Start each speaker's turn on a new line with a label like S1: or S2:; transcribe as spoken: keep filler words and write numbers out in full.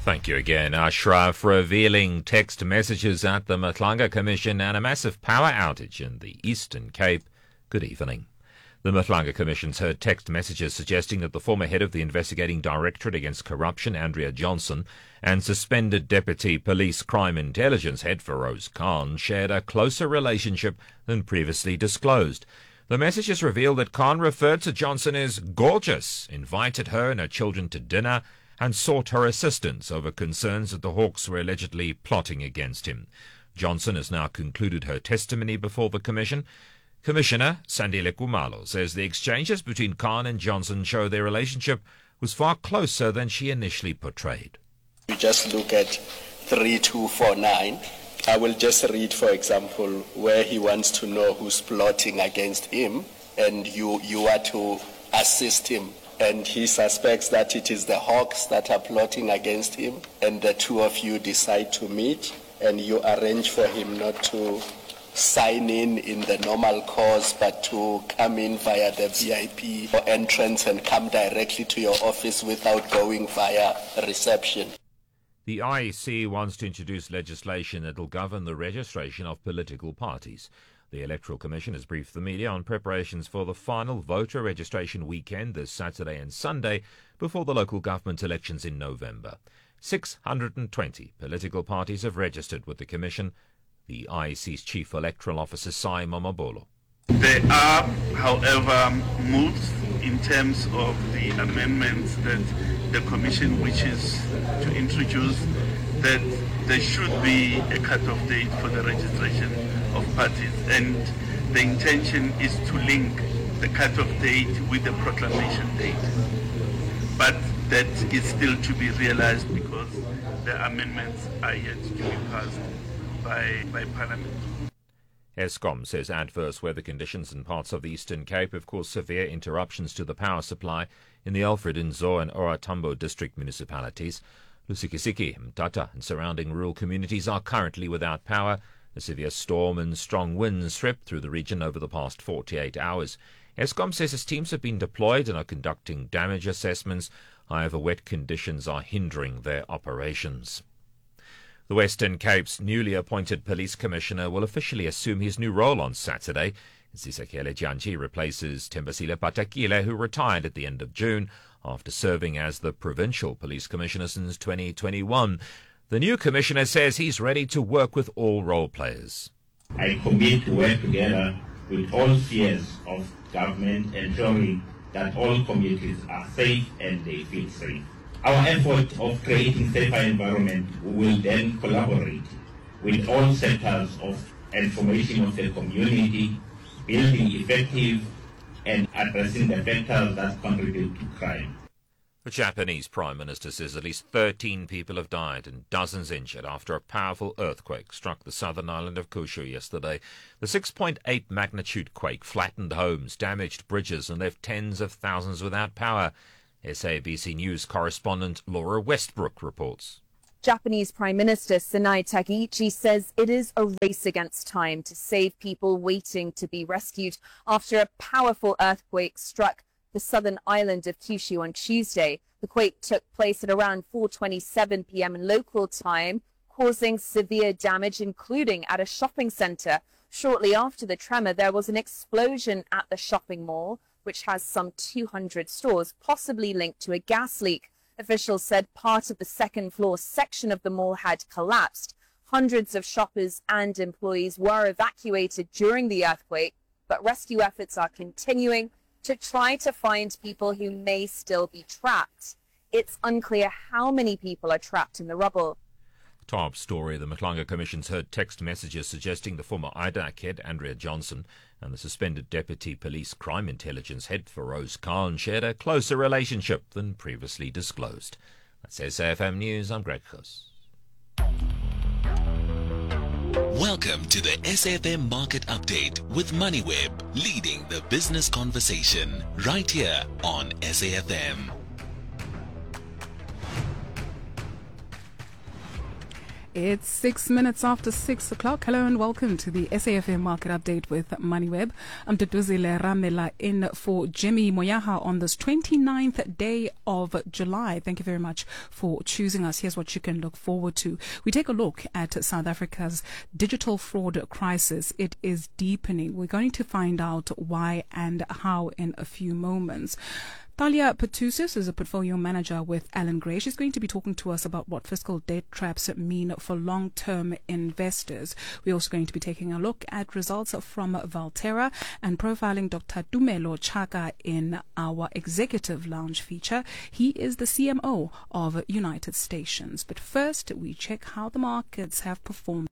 S1: Thank you again, Ashraf. Revealing text messages at the Matlanga Commission and a massive power outage in the Eastern Cape. Good evening. The Matlanga Commission's heard text messages suggesting that the former head of the Investigating Directorate Against Corruption, Andrea Johnson, and suspended Deputy Police Crime Intelligence Head Feroz Khan shared a closer relationship than previously disclosed. The messages reveal that Khan referred to Johnson as gorgeous, invited her and her children to dinner, and sought her assistance over concerns that the Hawks were allegedly plotting against him. Johnson has now concluded her testimony before the Commission. Commissioner Sandile Kumalo says the exchanges between Khan and Johnson show their relationship was far closer than she initially portrayed.
S2: You just look at three two four nine. I will just read, for example, where he wants to know who's plotting against him, and you, you are to assist him. And he suspects that it is the Hawks that are plotting against him, and the two of you decide to meet, and you arrange for him not to sign in in the normal course, but to come in via the V I P entrance and come directly to your office without going via reception.
S1: The I E C wants to introduce legislation that will govern the registration of political parties. The Electoral Commission has briefed the media on preparations for the final voter registration weekend this Saturday and Sunday before the local government elections in November. six hundred twenty political parties have registered with the Commission. The I E C's Chief Electoral Officer, Sai Mamabolo.
S3: There are, however, moves in terms of the amendments that the Commission wishes to introduce, that there should be a cut-off date for the registration of parties, and the intention is to link the cut-off date with the proclamation date. But that is still to be realized because the amendments are yet to be passed by, by Parliament.
S1: Eskom says adverse weather conditions in parts of the Eastern Cape have caused severe interruptions to the power supply in the Alfred Nzo and Ora Tambo district municipalities. Lusikisiki, Mtata and surrounding rural communities are currently without power. A severe storm and strong winds swept through the region over the past forty-eight hours. Eskom says its teams have been deployed and are conducting damage assessments. However, wet conditions are hindering their operations. The Western Cape's newly appointed police commissioner will officially assume his new role on Saturday. Zisekele Janji replaces Tembasile Patakile, who retired at the end of June after serving as the provincial police commissioner since twenty twenty-one. The new commissioner says he's ready to work with all role players.
S4: I commit to work together with all spheres of government, ensuring that all communities are safe and they feel safe. Our effort of creating safer environment will then collaborate with all sectors of information of the community, building effective and addressing the factors that contribute to crime.
S1: The Japanese Prime Minister says at least thirteen people have died and dozens injured after a powerful earthquake struck the southern island of Kyushu yesterday. The six point eight magnitude quake flattened homes, damaged bridges and left tens of thousands without power. S A B C News correspondent Laura Westbrook reports.
S5: Japanese Prime Minister Sanae Takaichi says it is a race against time to save people waiting to be rescued after a powerful earthquake struck the southern island of Kyushu on Tuesday. The quake took place at around four twenty-seven p m local time, causing severe damage, including at a shopping centre. Shortly after the tremor, there was an explosion at the shopping mall, which has some two hundred stores, possibly linked to a gas leak. Officials said part of the second floor section of the mall had collapsed. Hundreds of shoppers and employees were evacuated during the earthquake, but rescue efforts are continuing to try to find people who may still be trapped. It's unclear how many people are trapped in the rubble.
S1: Top story. The Matlanga Commission's heard text messages suggesting the former I D A C head, Andrea Johnson, and the suspended Deputy Police Crime Intelligence Head, Feroz Khan, shared a closer relationship than previously disclosed. That's S A F M News. I'm Greg Huss.
S6: Welcome to the S A F M Market Update with MoneyWeb, leading the business conversation right here on S A F M.
S7: It's six minutes after six o'clock. Hello and welcome to the S A F M Market Update with MoneyWeb. I'm Duduzile Ramela in for Jimmy Moyaha on this twenty-ninth day of July. Thank you very much for choosing us. Here's what you can look forward to. We take a look at South Africa's digital fraud crisis. It is deepening. We're going to find out why and how in a few moments. Talia Petusis is a portfolio manager with Alan Gray. She's going to be talking to us about what fiscal debt traps mean for long-term investors. We're also going to be taking a look at results from Valterra and profiling Doctor Tumelo Chaka in our Executive Lounge feature. He is the C M O of United Stations. But first, we check how the markets have performed